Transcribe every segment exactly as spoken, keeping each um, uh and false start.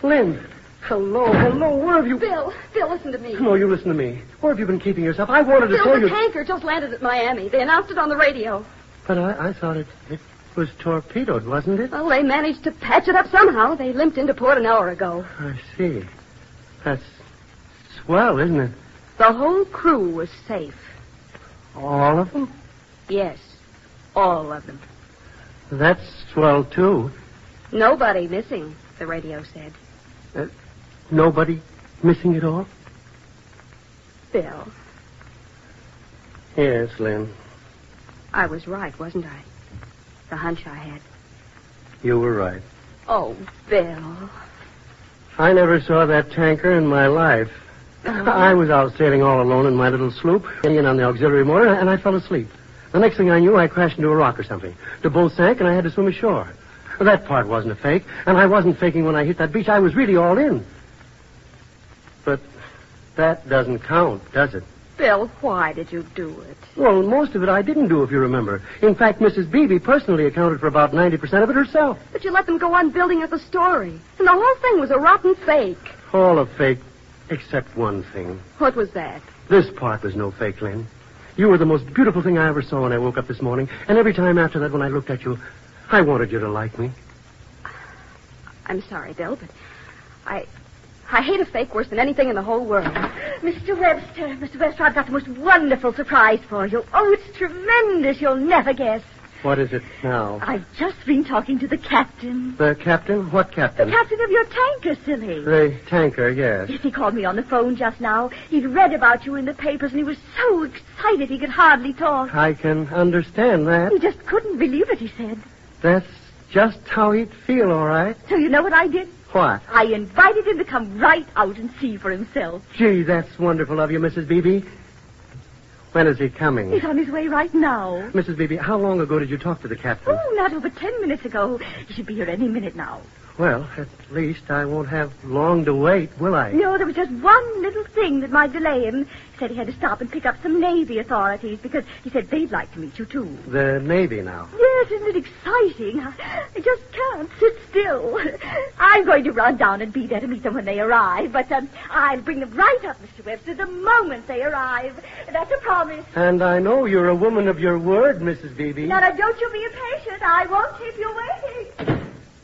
Lynn. Hello, hello. Where have you... Bill, Bill, listen to me. No, you listen to me. Where have you been keeping yourself? I wanted to Bill, tell the you... tanker just landed at Miami. They announced it on the radio. But I, I thought it, it was torpedoed, wasn't it? Well, they managed to patch it up somehow. They limped into port an hour ago. I see. That's swell, isn't it? The whole crew was safe. All of them? Yes, all of them. That's swell, too. Nobody missing, the radio said. Uh, nobody missing at all? Bill. Yes, Lynn. I was right, wasn't I? The hunch I had. You were right. Oh, Bill. I never saw that tanker in my life. I was out sailing all alone in my little sloop, getting in on the auxiliary motor, and I fell asleep. The next thing I knew, I crashed into a rock or something. The boat sank, and I had to swim ashore. That part wasn't a fake, and I wasn't faking when I hit that beach. I was really all in. But that doesn't count, does it? Bill, why did you do it? Well, most of it I didn't do, if you remember. In fact, Missus Beebe personally accounted for about ninety percent of it herself. But you let them go on building up a story. And the whole thing was a rotten fake. All a fake, except one thing. What was that? This part was no fake, Lynn. You were the most beautiful thing I ever saw when I woke up this morning. And every time after that, when I looked at you, I wanted you to like me. I'm sorry, Bill, but I... I hate a fake worse than anything in the whole world. Mister Webster, Mister Webster, I've got the most wonderful surprise for you. Oh, it's tremendous. You'll never guess. What is it now? I've just been talking to the captain. The captain? What captain? The captain of your tanker, silly. The tanker, yes. Yes, he called me on the phone just now. He'd read about you in the papers, and he was so excited he could hardly talk. I can understand that. He just couldn't believe it, he said. That's just how he'd feel, all right. So you know what I did? What? I invited him to come right out and see for himself. Gee, that's wonderful of you, Missus Beebe. When is he coming? He's on his way right now. Missus Beebe, how long ago did you talk to the captain? Oh, not over ten minutes ago. He should be here any minute now. Well, at least I won't have long to wait, will I? No, there was just one little thing that might delay him. He said he had to stop and pick up some Navy authorities because he said they'd like to meet you, too. The Navy now? Yes, isn't it exciting? I just can't sit still. I'm going to run down and be there to meet them when they arrive, but um, I'll bring them right up, Mister Webster, the moment they arrive. That's a promise. And I know you're a woman of your word, Missus Beebe. Now, now don't you be impatient. I won't keep you waiting.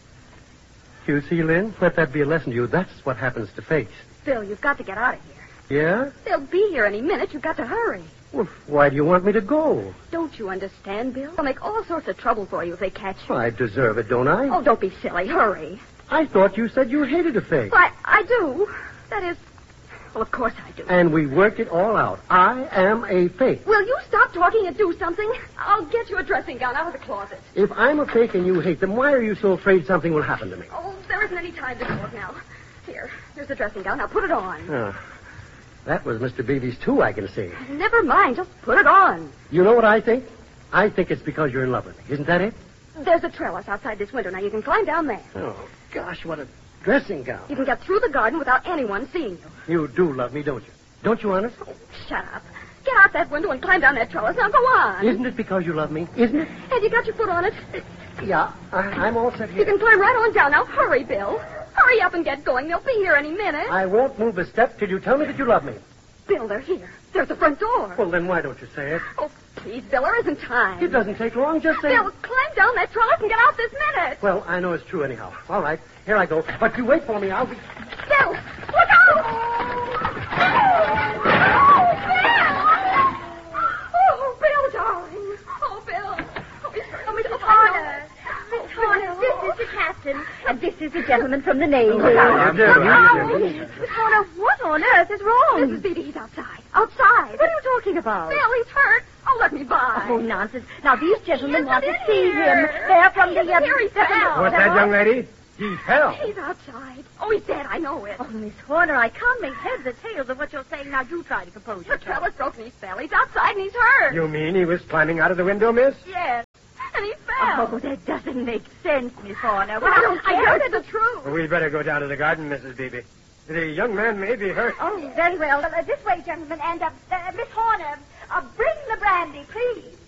You see, Lynn, let that be a lesson to you. That's what happens to fakes. Bill, you've got to get out of here. Yeah? They'll be here any minute. You've got to hurry. Well, why do you want me to go? Don't you understand, Bill? They'll make all sorts of trouble for you if they catch you. I deserve it, don't I? Oh, don't be silly. Hurry. I thought you said you hated a fake. Well, I, I do. That is... Well, of course I do. And we worked it all out. I am a fake. Will you stop talking and do something? I'll get you a dressing gown out of the closet. If I'm a fake and you hate them, why are you so afraid something will happen to me? Oh, there isn't any time to talk now. Here, there's the dressing gown. Now put it on. Oh, that was Mister Beebe's, too, I can see. Never mind. Just put it on. You know what I think? I think it's because you're in love with me. Isn't that it? There's a trellis outside this window. Now you can climb down there. Oh, gosh, what a dressing gown. You can get through the garden without anyone seeing you. You do love me, don't you? Don't you, honest? Oh, shut up. Get out that window and climb down that trellis. Now go on. Isn't it because you love me? Isn't it? Have you got your foot on it? Yeah, I, I'm all set here. You can climb right on down. Now hurry, Bill. Hurry up and get going. They'll be here any minute. I won't move a step till you tell me that you love me. Bill, they're here. There's the front door. Well, then why don't you say it? Oh, please, Bill, there isn't time. It doesn't take long. Just say... Bill, climb down that trellis and get out this minute. Well, I know it's true anyhow. All right, here I go. But you wait for me. I'll be... Bill, look out! Oh, Bill! Oh, Bill, darling. Oh, Bill. Oh, Miss oh, Miss Horner. Miss Horner, this is the captain, and this is the gentleman from the Navy. How do you do? How do you do? Miss Horner, what on earth is wrong? Missus Beebe, he's outside. Outside. What are you talking about? Bill, he's hurt. Oh, let me by. Oh, nonsense. Now, these gentlemen He want to isn't see in him. here. They're from He the... isn't here. He fell. What's that, young lady? He fell. He's outside. Oh, he's dead. I know it. Oh, Miss Horner, I can't make heads or tails of what you're saying. Now, do try to compose The yourself. trellis broke and he fell. He's outside and he's hurt. You mean he was climbing out of the window, miss? Yes. And he fell. Oh, that doesn't make sense, Miss Horner. Well, I don't care. It's the truth. We'd better go down to the garden, Missus Beebe. The young man may be hurt. Oh, very well. Uh, this way, gentlemen. And, uh, uh, Miss Horner, uh, bring the brandy, please.